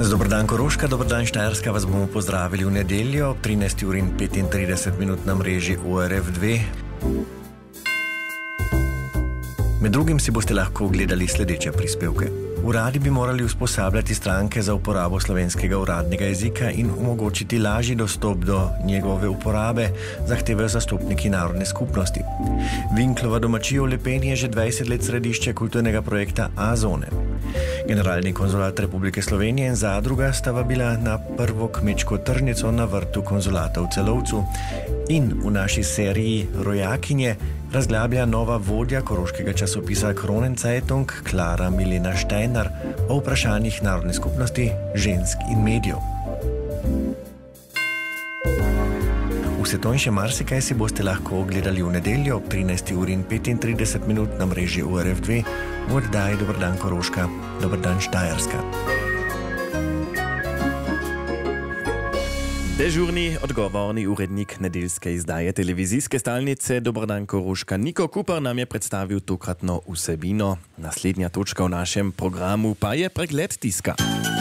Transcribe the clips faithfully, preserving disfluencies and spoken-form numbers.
Dober dan Koroška, dober dan Štajerska, vas bomo pozdravili v nedeljo ob trinajsti uri in petintrideset minut na mreži O R F dve. Med drugim si boste lahko ogledali sledeče prispevke. Uradi bi morali usposabljati stranke za uporabo slovenskega uradnega jezika in omogočiti lažji dostop do njegove uporabe, zahtevajo zastopniki narodne skupnosti. Vinklova domačijo v Lepeni je že dvajset let središče kulturnega projekta A-zone. Generalni konzulat Republike Slovenije in zadruga sta vabila na prvo kmečko tržnico na vrtu konzulata v Celovcu in v naši seriji Rojakinje razglablja nova vodja koroškega časopisa Kronenzeitung Klara Milena Steiner o vprašanjih narodne skupnosti, žensk in medijev. Vse to in še marsikaj si boste lahko ogledali v nedeljo ob trinajsti uri in petintrideset minut na mreži O R F dve v oddaji Dober dan Koroška, dober dan Štajerska. Dežurni odgovorni urednik nedeljske izdaje televizijske stalnice Dober dan Koroška Niko Kuper nam je predstavil tokratno vsebino. Naslednja točka v našem programu pa je pregled tiska.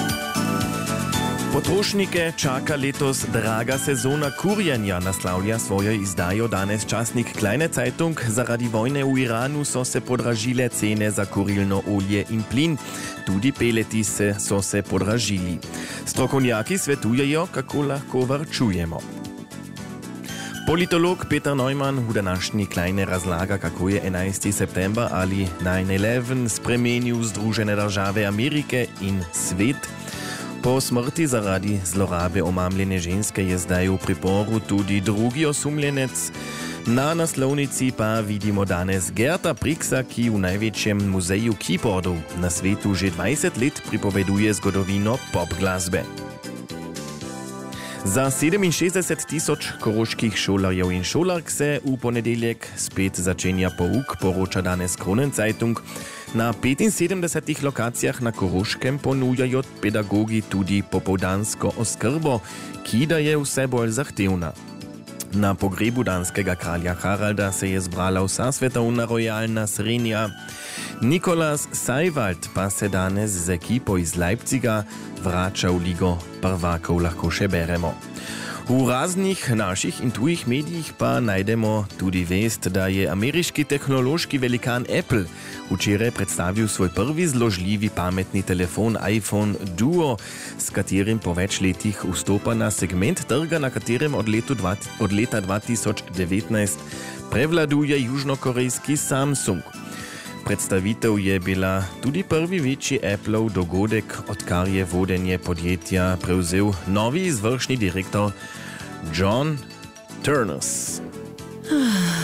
Potrošnike čaka letos draga sezona kurjenja, naslavlja svojo izdajo danes časnik Kleine Zeitung. Zaradi vojne v Iranu so se podražile cene za kurilno olje in plin. Tudi peleti se so se podražili. Strokovnjaki svetujejo, kako lahko varčujemo. Politolog Peter Neumann v današnji Kleine razlaga, kako je enajsti september ali nine eleven spremenil Združene države Amerike in svet. Po smrti zaradi zlorabe omamljene ženske je zdaj v priporu tudi drugi osumljenec. Na naslovnici pa vidimo danes Gerta Priksa, ki v največjem muzeju keyboardov na svetu že dvajset let pripoveduje zgodovino pop glasbe. Za sedeminšestdeset tisoč koroških šolarjev in šolark se v ponedeljek spet začenja pouk, poroča danes Kronenzeitung. Na petinsedemdesetih lokacijah na Koroškem ponujajo pedagogi tudi popoldansko oskrbo, ki da je vse bolj zahtevna. Na pogrebu danskega kralja Haralda se je zbrala vsa svetovna rojalna srenja. Nikolas Seiwald pa se danes z ekipo iz Leipziga vrača v ligo prvakov, lahko še beremo. V raznih naših in tujih medijih pa najdemo tudi vest, da je ameriški tehnološki velikan Apple včeraj predstavil svoj prvi zložljivi pametni telefon iPhone Duo, s katerim po več letih vstopa na segment trga, na katerem od, letu dva, od leta dva tisoč devetnajst prevladuje južnokorejski Samsung. Predstavitev je bila tudi prvi večji Appleov dogodek, odkar je vodenje podjetja prevzel novi izvršni direktor John Ternus.